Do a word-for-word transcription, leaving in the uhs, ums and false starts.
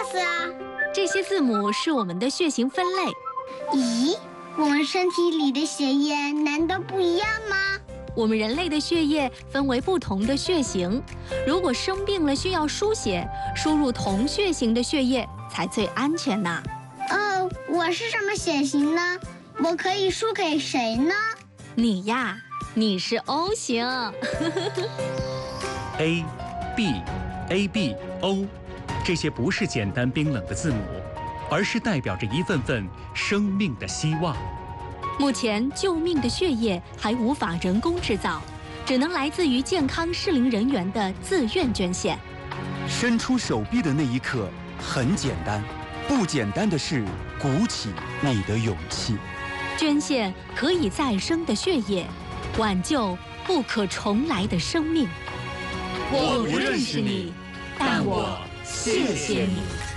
思啊？ 这些字母是我们的血型分类。 咦，我们身体里的血液难道不一样吗？ 我们人类的血液分为不同的血型，如果生病了需要输血，输入同血型的血液才最安全呢。 哦，我是什么血型呢？我可以输给谁呢？ 你呀，你是 O 型。 A、B、A B O， 这些不是简单冰冷的字母，而是代表着一份份生命的希望。 目前救命的血液还无法人工制造，只能来自于健康适龄人员的自愿捐献。 伸出手臂的那一刻很简单，不简单的是鼓起你的勇气。 捐献可以再生的血液，挽救不可重来的生命。 我不认识你，但我谢谢你。